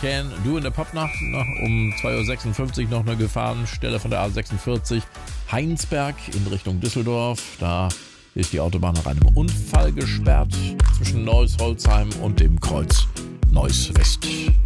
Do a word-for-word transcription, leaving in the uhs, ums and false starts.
Can Do in der Popnacht. Noch um zwei Uhr sechsundfünfzig noch eine Gefahrenstelle von der A sechsundvierzig. Heinsberg in Richtung Düsseldorf. Da ist die Autobahn nach einem Unfall gesperrt zwischen Neuss-Holzheim und dem Kreuz Neuss West.